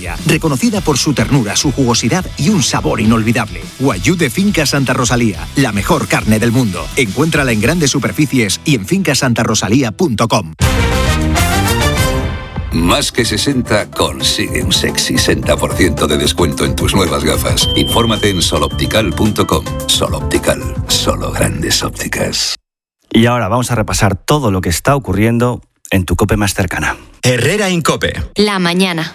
Rosalía, reconocida por su ternura, su jugosidad y un sabor inolvidable. Wagyu de Finca Santa Rosalía, la mejor carne del mundo. Encuéntrala en grandes superficies y en fincasantarosalía.com. Más que 60 consigue un sexy 60% de descuento en tus nuevas gafas. Infórmate en soloptical.com. Soloptical, solo grandes ópticas. Y ahora vamos a repasar todo lo que está ocurriendo en tu COPE más cercana. Herrera Incope. La mañana.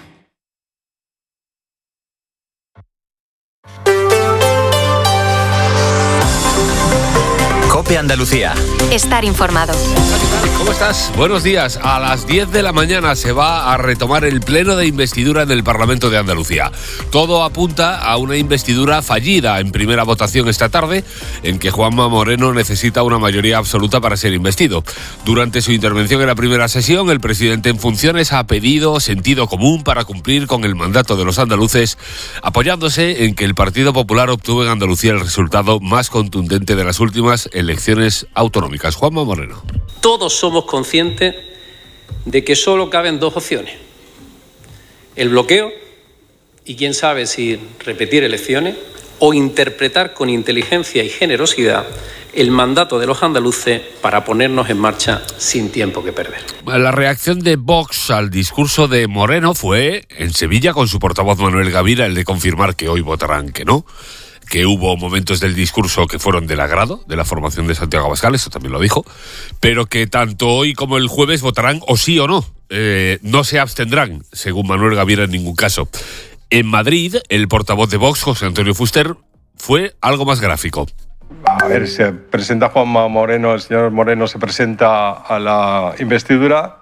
COPE Andalucía. Estar informado. ¿Cómo estás? Buenos días. A las 10 de la mañana se va a retomar el pleno de investidura en el Parlamento de Andalucía. Todo apunta a una investidura fallida en primera votación esta tarde, en que Juanma Moreno necesita una mayoría absoluta para ser investido. Durante su intervención en la primera sesión, el presidente en funciones ha pedido sentido común para cumplir con el mandato de los andaluces, apoyándose en que el Partido Popular obtuvo en Andalucía el resultado más contundente de las últimas elecciones autonómicas. Juanma Moreno. Todos somos conscientes de que solo caben dos opciones: el bloqueo y quién sabe si repetir elecciones, o interpretar con inteligencia y generosidad el mandato de los andaluces para ponernos en marcha sin tiempo que perder. La reacción de Vox al discurso de Moreno fue, en Sevilla, con su portavoz Manuel Gavira, el de confirmar que hoy votarán que no, que hubo momentos del discurso que fueron del agrado de la formación de Santiago Abascal, eso también lo dijo, pero que tanto hoy como el jueves votarán o sí o no. No se abstendrán, según Manuel Gavira, en ningún caso. En Madrid, el portavoz de Vox, José Antonio Fuster, fue algo más gráfico. A ver, se presenta Juanma Moreno, el señor Moreno se presenta a la investidura.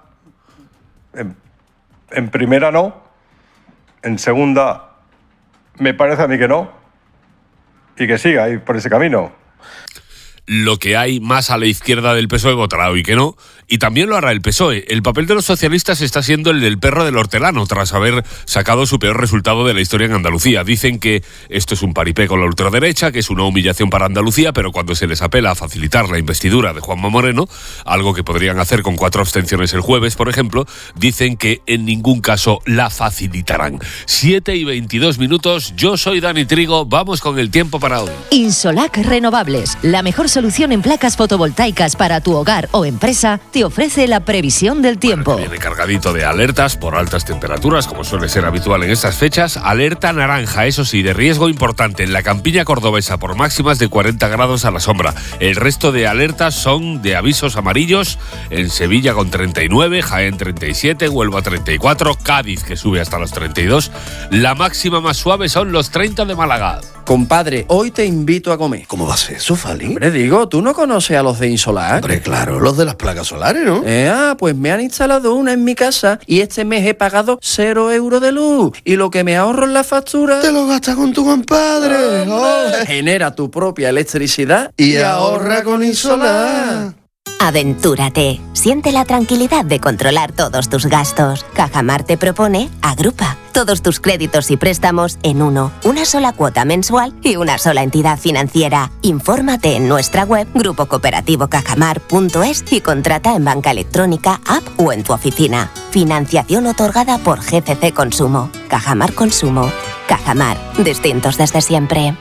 En primera no, en segunda me parece a mí que no, y que siga ahí por ese camino. Lo que hay más a la izquierda del PSOE votará hoy que no, y también lo hará el PSOE. El papel de los socialistas está siendo el del perro del hortelano, tras haber sacado su peor resultado de la historia en Andalucía. Dicen que esto es un paripé con la ultraderecha, que es una humillación para Andalucía, pero cuando se les apela a facilitar la investidura de Juanma Moreno, algo que podrían hacer con 4 abstenciones el jueves, por ejemplo, dicen que en ningún caso la facilitarán. 7:22, yo soy Dani Trigo, vamos con el tiempo para hoy. Insolac Renovables, la mejor solución en placas fotovoltaicas para tu hogar o empresa, te ofrece la previsión del tiempo. Viene cargadito de alertas por altas temperaturas, como suele ser habitual en estas fechas. Alerta naranja, eso sí, de riesgo importante en la campiña cordobesa por máximas de 40 grados a la sombra. El resto de alertas son de avisos amarillos en Sevilla con 39, Jaén 37, Huelva 34, Cádiz que sube hasta los 32. La máxima más suave son los 30 de Málaga. Compadre, hoy te invito a comer. ¿Cómo va a ser eso, Fali? Hombre, digo, ¿tú no conoces a los de Insolac? Hombre, claro, los de las placas solares, ¿no? Pues me han instalado una en mi casa y este mes he pagado 0 euros de luz. Y lo que me ahorro en la factura... Te lo gastas con tu compadre. Genera tu propia electricidad y ahorra con Insolac. Aventúrate. Siente la tranquilidad de controlar todos tus gastos. Cajamar te propone Agrupa. Todos tus créditos y préstamos en uno. Una sola cuota mensual y una sola entidad financiera. Infórmate en nuestra web grupocooperativo.cajamar.es y contrata en banca electrónica, app o en tu oficina. Financiación otorgada por GCC Consumo. Cajamar Consumo. Cajamar. Distintos desde siempre.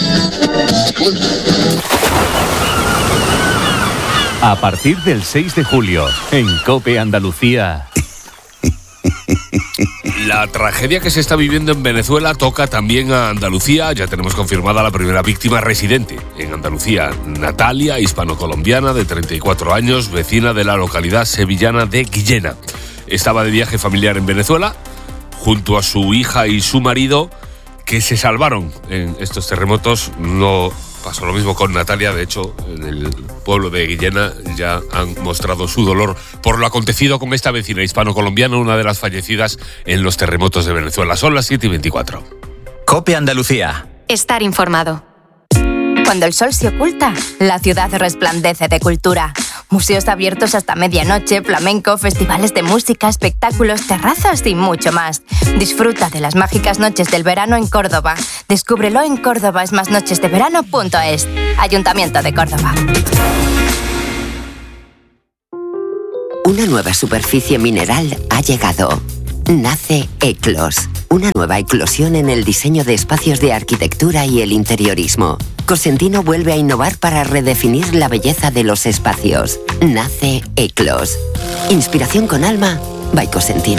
A partir del 6 de julio, en COPE Andalucía. La tragedia que se está viviendo en Venezuela toca también a Andalucía. Ya tenemos confirmada la primera víctima residente en Andalucía, Natalia, hispano-colombiana de 34 años, vecina de la localidad sevillana de Guillena. Estaba de viaje familiar en Venezuela, junto a su hija y su marido, que se salvaron en estos terremotos. No pasó lo mismo con Natalia. De hecho, en el pueblo de Guillena ya han mostrado su dolor por lo acontecido con esta vecina hispano-colombiana, una de las fallecidas en los terremotos de Venezuela. Son las 7:24. COPE Andalucía. Estar informado. Cuando el sol se oculta, la ciudad resplandece de cultura. Museos abiertos hasta medianoche, flamenco, festivales de música, espectáculos, terrazas y mucho más. Disfruta de las mágicas noches del verano en Córdoba. Descúbrelo en cordobasmasnochesdeverano.es. Ayuntamiento de Córdoba. Una nueva superficie mineral ha llegado. Nace Eclos, una nueva eclosión en el diseño de espacios de arquitectura y el interiorismo. Cosentino vuelve a innovar para redefinir la belleza de los espacios. Nace Eclos. Inspiración con alma, by Cosentino.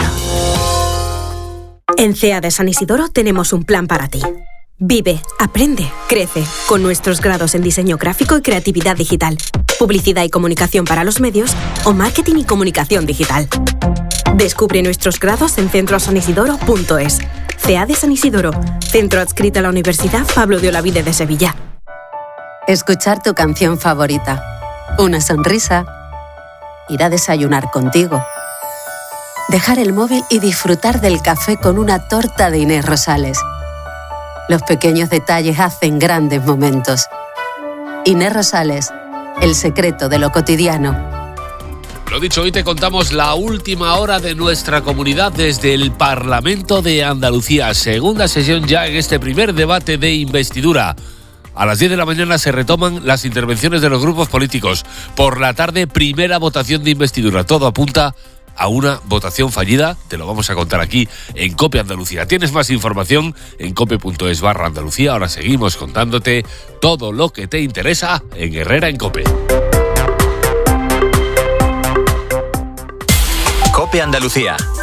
En CEA de San Isidoro tenemos un plan para ti. Vive, aprende, crece, con nuestros grados en diseño gráfico y creatividad digital, publicidad y comunicación para los medios o marketing y comunicación digital. Descubre nuestros grados en centrosanisidoro.es. CEA de San Isidoro, centro adscrito a la Universidad Pablo de Olavide de Sevilla. Escuchar tu canción favorita, una sonrisa, ir a desayunar contigo, dejar el móvil y disfrutar del café con una torta de Inés Rosales. Los pequeños detalles hacen grandes momentos. Inés Rosales, el secreto de lo cotidiano. Lo dicho, hoy te contamos la última hora de nuestra comunidad desde el Parlamento de Andalucía. Segunda sesión ya en este primer debate de investidura. A las 10 de la mañana se retoman las intervenciones de los grupos políticos. Por la tarde, primera votación de investidura. Todo apunta a una votación fallida. Te lo vamos a contar aquí en COPE Andalucía. Tienes más información en cope.es/Andalucía. Ahora seguimos contándote todo lo que te interesa en Herrera en COPE. COPE Andalucía.